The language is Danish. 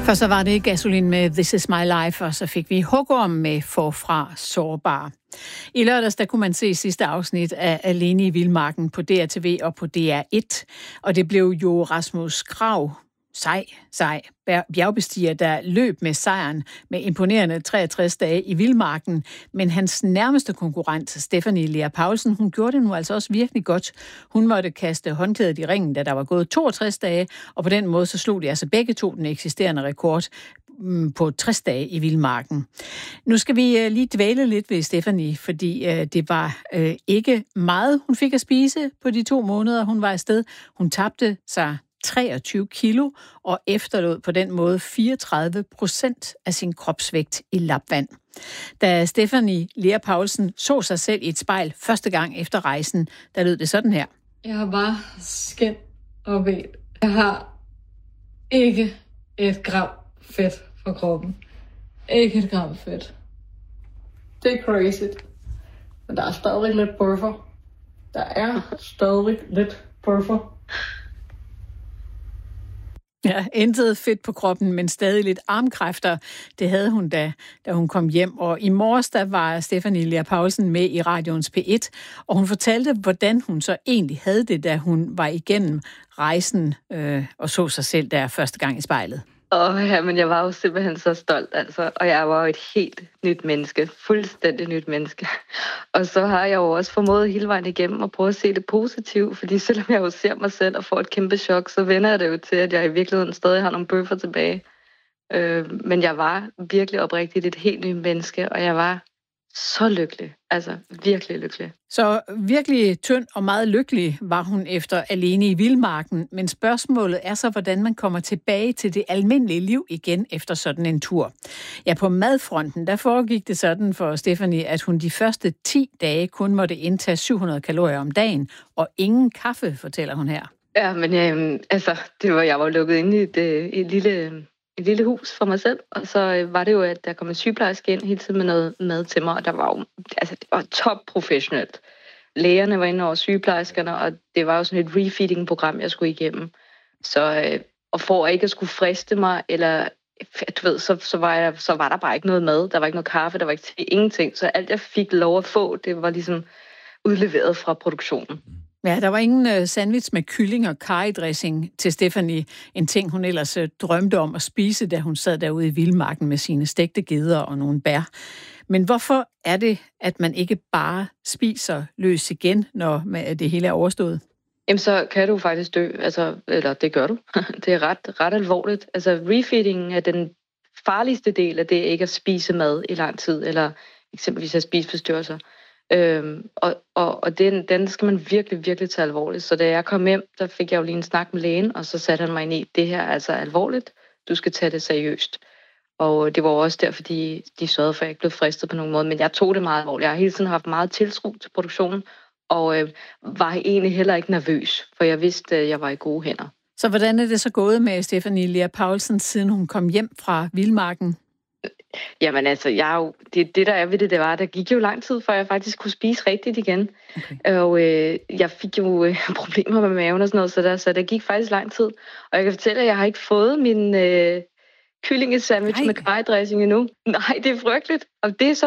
For så var det Gasolin med This Is My Life, og så fik vi Hugorm med Forfra Sårbar. I lørdags der kunne man se sidste afsnit af Alene i Vildmarken på DRTV og på DR1, og det blev jo Rasmus Krag, sej bjergbestiger, der løb med sejren med imponerende 63 dage i Vildmarken, men hans nærmeste konkurrent, Stephanie Lea Paulsen, hun gjorde det nu altså også virkelig godt. Hun måtte kaste håndklædet i ringen, da der var gået 62 dage, og på den måde så slog de altså begge to den eksisterende rekord på 60 dage i Vildmarken. Nu skal vi lige dvæle lidt ved Stephanie, fordi det var ikke meget, hun fik at spise på de 2 måneder, hun var afsted. Hun tabte sig 23 kilo og efterlod på den måde 34% af sin kropsvægt i lapvand. Da Stephanie Lea Paulsen så sig selv i et spejl første gang efter rejsen, der lød det sådan her. Jeg har bare skind og ben. Jeg har ikke et gram fedt på kroppen. Ikke et gram fedt. Det er crazy. Men der er stadig lidt buffer. Ja, intet fedt på kroppen, men stadig lidt armkræfter. Det havde hun da hun kom hjem. Og i morges, der var Stephanie Lea Paulsen med i radioens P1, og hun fortalte, hvordan hun så egentlig havde det, da hun var igennem rejsen og så sig selv der første gang i spejlet. Ja, men jeg var jo simpelthen så stolt, altså. Og jeg var jo et helt nyt menneske. Fuldstændig nyt menneske. Og så har jeg jo også formået hele vejen igennem at prøve at se det positivt. Fordi selvom jeg jo ser mig selv og får et kæmpe chok, så vender jeg det jo til, at jeg i virkeligheden stadig har nogle bøffer tilbage. Men jeg var virkelig oprigtigt et helt nyt menneske, og jeg var så lykkelig. Altså, virkelig lykkelig. Så virkelig tynd og meget lykkelig var hun efter Alene i Vildmarken, men spørgsmålet er så, hvordan man kommer tilbage til det almindelige liv igen efter sådan en tur. Ja, på madfronten, der foregik det sådan for Stephanie, at hun de første 10 dage kun måtte indtage 700 kalorier om dagen, og ingen kaffe, fortæller hun her. Ja, men jeg var lukket inde i et lille hus for mig selv, og så var det jo, at der kom en sygeplejerske ind hele tiden med noget mad til mig, og der var jo, det var top professionelt. Lægerne var inde over sygeplejerskerne, og det var jo sådan et refeeding-program, jeg skulle igennem. Så, og for ikke at skulle friste mig, eller du ved, så var der bare ikke noget mad, der var ikke noget kaffe, der var ikke ingenting, så alt jeg fik lov at få, det var ligesom udleveret fra produktionen. Ja, der var ingen sandwich med kylling og karrydressing til Stephanie. En ting, hun ellers drømte om at spise, da hun sad derude i Vildmarken med sine stegte geder og nogle bær. Men hvorfor er det, at man ikke bare spiser løs igen, når det hele er overstået? Jamen, så kan du faktisk dø. Eller det gør du. Det er ret alvorligt. Altså, refeeding er den farligste del af det ikke at spise mad i lang tid, eller eksempelvis at spiseforstyrrelser. Og den skal man virkelig, virkelig tage alvorligt. Så da jeg kom hjem, der fik jeg jo lige en snak med lægen, og så satte han mig ind i, det her er altså alvorligt, du skal tage det seriøst. Og det var også derfor, de sørgede for, at jeg ikke blev fristet på nogen måde, men jeg tog det meget alvorligt. Jeg har hele tiden haft meget tiltro til produktionen, og var egentlig heller ikke nervøs, for jeg vidste, at jeg var i gode hænder. Så hvordan er det så gået med Stephanie Lea Paulsen, siden hun kom hjem fra Vildmarken? Jamen altså, det der er ved det, der gik jo lang tid, før jeg faktisk kunne spise rigtigt igen. Okay. Og jeg fik jo problemer med maven og sådan noget, så der gik faktisk lang tid. Og jeg kan fortælle, at jeg har ikke fået min kyllingesandwich med karrydressing endnu. Nej, det er frygteligt. Og det er så